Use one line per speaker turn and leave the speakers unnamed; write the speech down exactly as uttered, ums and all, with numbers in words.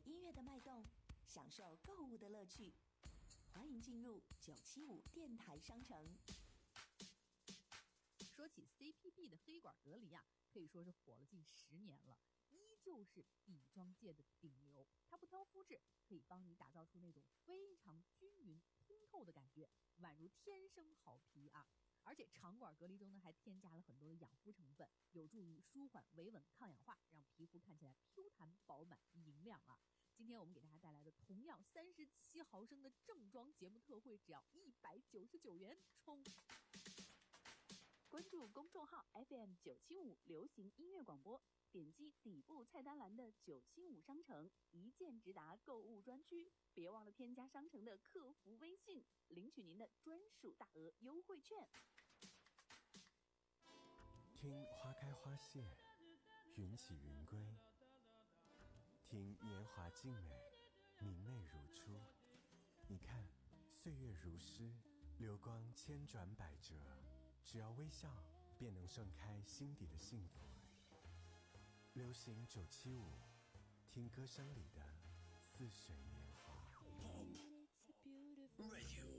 音乐的脉动，享受购物的乐趣。欢迎进入九七五电台商城。
说起 C P B 的黑管隔离啊，可以说是火了近十年了，依旧是底妆界的顶流。它不挑肤质，可以帮你打造出那种非常均匀通透的感觉，宛如天生好皮啊！而且长管隔离中呢，还添加了很多的养肤成分，有助于舒缓、维稳、抗氧化，让皮肤看起来 Q 弹、饱满、莹亮啊！今天我们给大家带来的同样三十七毫升的正装节目特惠，只要一百九十九元，冲！
关注公众号 F M 九七五流行音乐广播，点击底部菜单栏的九七五商城，一键直达购物专区。别忘了添加商城的客服微信，领取您的专属大额优惠券。
听花开花谢，云起云归；听年华静美，明媚如初。你看，岁月如诗，流光千转百折，只要微笑，便能盛开心底的幸福。流行九七五，听歌声里的似水年华。
Radio